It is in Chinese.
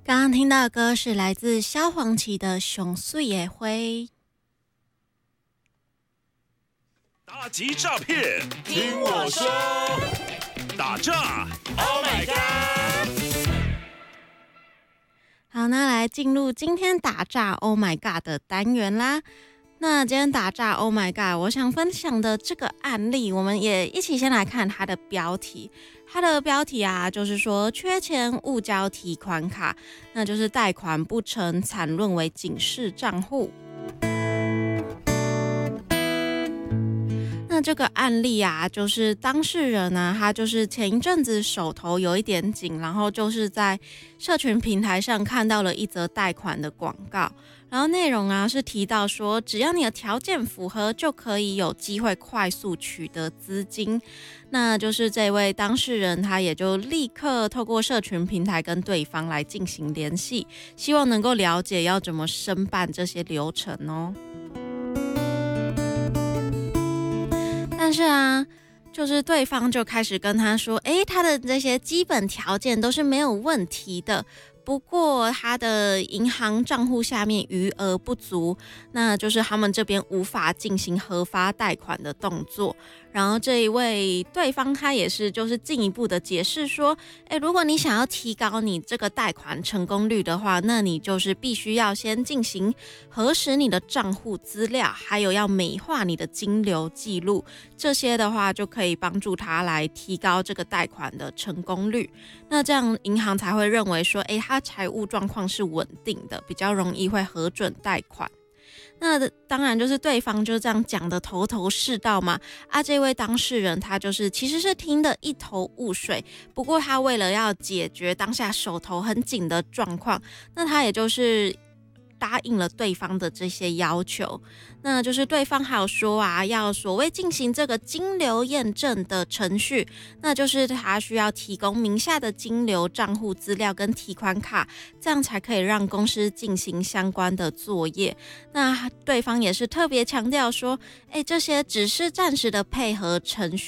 刚刚听到的歌是来自萧煌奇的《熊水的花》。 打击诈骗，听我说，打诈 ，Oh my god！ 好，那来进入今天打诈 Oh my god 的单元啦。那今天打诈 Oh my god， 我想分享的这个案例，我们也一起先来看它的标题。它的标题啊，就是说缺钱误交提款卡，那就是贷款不成，惨沦为警示账户。那这个案例啊，就是当事人呢，他就是前一阵子手头有一点紧，然后就是在社群平台上看到了一则贷款的广告，然后内容啊是提到说，只要你的条件符合，就可以有机会快速取得资金。那就是这位当事人，他也就立刻透过社群平台跟对方来进行联系，希望能够了解要怎么申办这些流程哦。但是啊，就是对方就开始跟他说，他的这些基本条件都是没有问题的，不过他的银行账户下面余额不足，那就是他们这边无法进行核发贷款的动作。然后这一位对方他也是就是进一步的解释说，如果你想要提高你这个贷款成功率的话，那你就是必须要先进行核实你的账户资料，还有要美化你的金流记录，这些的话就可以帮助他来提高这个贷款的成功率。那这样银行才会认为说，他财务状况是稳定的，比较容易会核准贷款。那当然就是对方就这样讲的头头是道嘛，这位当事人他就是其实是听得一头雾水，不过他为了要解决当下手头很紧的状况，那他也就是答应了对方的这些要求。那就是对方还有说啊，要所谓进行这个金流验证的程序，那就是他需要提供名下的金流账户资料跟提款卡，这样才可以让公司进行相关的作业。那对方也是特别强调说，这些只是暂时的配合程序。